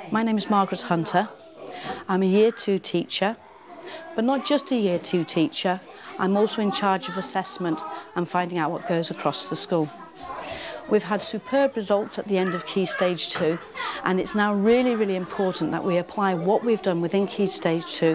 My name is Margaret Hunter. I'm a Year 2 teacher, but not just a Year 2 teacher, I'm also in charge of assessment and finding out what goes across the school. We've had superb results at the end of Key Stage 2, and it's now really important that we apply what we've done within Key Stage 2